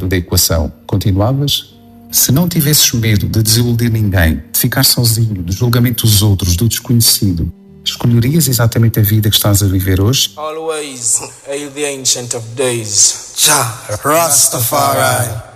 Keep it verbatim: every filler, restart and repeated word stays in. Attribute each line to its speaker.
Speaker 1: medo da equação, continuavas? Se não tivesses medo de desiludir ninguém, de ficar sozinho, do julgamento dos outros, do desconhecido, escolherias exatamente a vida que estás a viver hoje?
Speaker 2: Always hail the ancient of days. Jah Rastafari.